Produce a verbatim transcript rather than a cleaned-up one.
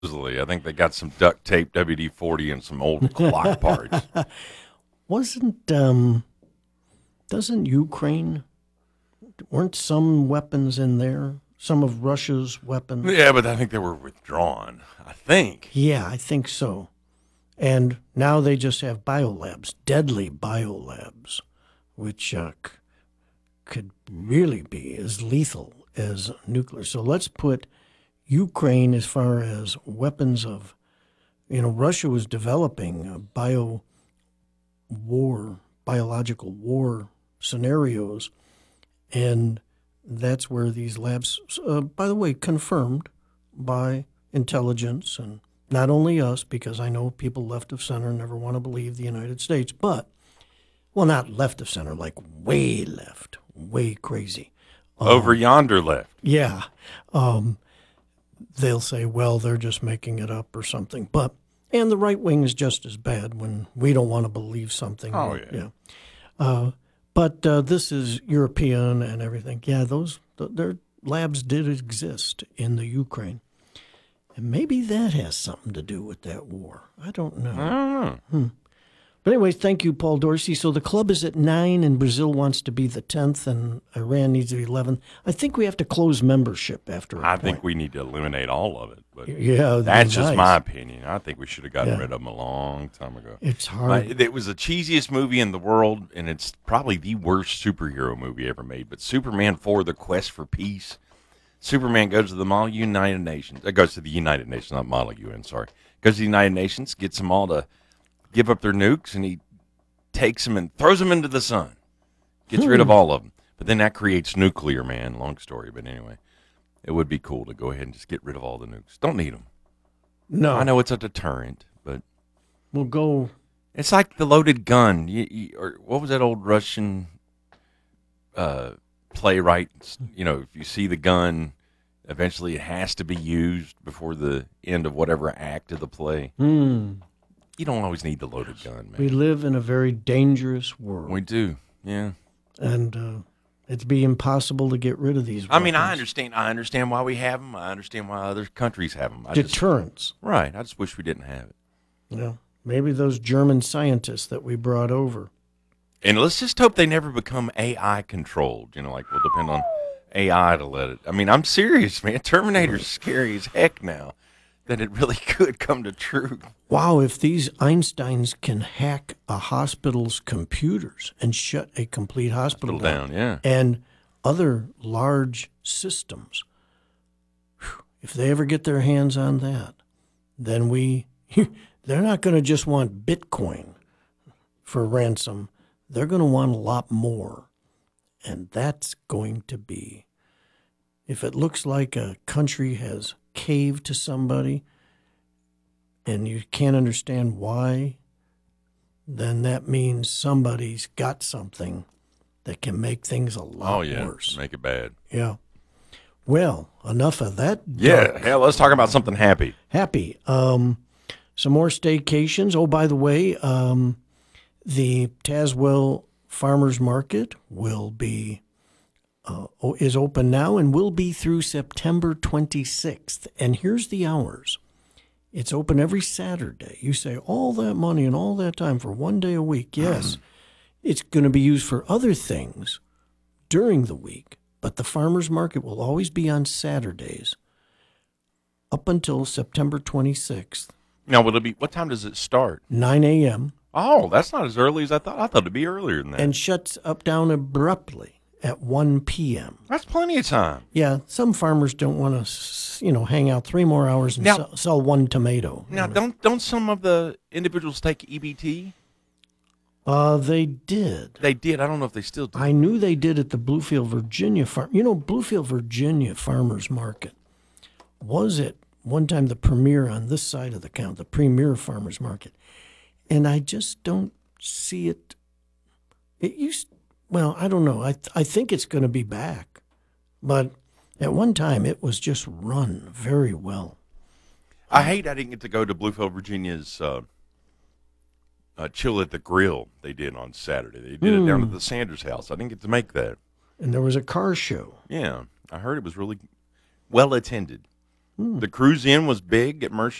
Supposedly, I think they got some duct tape, W D forty, and some old clock parts. Wasn't um doesn't Ukraine weren't some weapons in there? Some of Russia's weapons? Yeah, but I think they were withdrawn. I think. Yeah, I think so. And now they just have biolabs, deadly biolabs, which uh, c- could really be as lethal as nuclear. So let's put Ukraine as far as weapons of, you know, Russia was developing a bio war, biological war scenarios, and that's where these labs, uh, by the way, confirmed by intelligence and not only us, because I know people left of center never want to believe the United States, but, well, not left of center, like way left, way crazy. Over yonder left. Yeah. Um, they'll say, well, they're just making it up or something. But, and the right wing is just as bad when we don't want to believe something. Oh, yeah. Yeah. Uh, but uh, this is European and everything. Yeah, those, th- their labs did exist in the Ukraine. And maybe that has something to do with that war. I don't know. I don't know. But anyways, thank you, Paul Dorsey. So the club is at nine, and Brazil wants to be the tenth, and Iran needs to be eleven. I think we have to close membership after a I point. think we need to eliminate all of it. But Yeah, that'd that's be just nice. my opinion. I think we should have gotten Yeah. rid of them a long time ago. It's hard. Like, it was the cheesiest movie in the world, and it's probably the worst superhero movie ever made. But Superman four, The Quest for Peace. Superman goes to the Model United Nations. It goes to the United Nations, not Model U N, sorry. Goes to the United Nations, gets them all to give up their nukes, and he takes them and throws them into the sun. Gets rid of all of them. But then that creates nuclear, man. Long story, but anyway. It would be cool to go ahead and just get rid of all the nukes. Don't need them. no, I know it's a deterrent, but we'll go. it's like the loaded gun. You, you, or what was that old Russian uh, playwright? You know, if you see the gun, eventually it has to be used before the end of whatever act of the play. Hmm. You don't always need the loaded gun, man. We live in a very dangerous world, We do, yeah. and uh, it'd be impossible to get rid of these. I mean, I weapons. understand. I understand why we have them. I understand why other countries have them. I just, Deterrence. right. I just wish we didn't have it. Yeah, maybe those German scientists that we brought over. And let's just hope they never become A I controlled. You know, like we'll depend on A I to let it. I mean, I'm serious, man. Terminator's scary as heck now. That it really could come to truth. Wow, if these Einsteins can hack a hospital's computers and shut a complete hospital, Hospital down, yeah. and other large systems, whew, if they ever get their hands on that, then we, they're not going to just want Bitcoin for ransom. They're going to want a lot more. And that's going to be, if it looks like a country has caved to somebody and you can't understand why, then that means somebody's got something that can make things a lot Oh, yeah. worse. Make it bad. Yeah. Well, enough of that. Yeah. dark. Hell, let's talk about something happy. Happy. Um, some more staycations. Oh, by the way, um, the Tazewell Farmers Market will be uh, o- is open now and will be through September twenty-sixth. And here's the hours. It's open every Saturday. You say all that money and all that time for one day a week. Yes, it's going to be used for other things during the week, but the farmers market will always be on Saturdays up until September twenty-sixth, Now, will it be? What time does it start? nine a.m., Oh, that's not as early as I thought. I thought it'd be earlier than that. and shuts up down abruptly at one p.m. That's plenty of time. Yeah, some farmers don't want to, you know, hang out three more hours and Now- sell, sell one tomato. Now, don't don't some of the individuals take E B T? Uh, they did. They did. I don't know if they still do. I knew they did at the Bluefield, Virginia farm. You know, Bluefield, Virginia Farmers Market was at one time the premier on this side of the county, the premier farmers market, and I just don't see it. It used well, I don't know. I I think it's going to be back, but at one time it was just run very well. I hate I didn't get to go to Bluefield, Virginia's uh, uh, Chill at the Grill they did on Saturday. They did it down at the Sanders house. I didn't get to make that. And there was a car show. Yeah, I heard it was really well attended. The cruise in was big at Mercy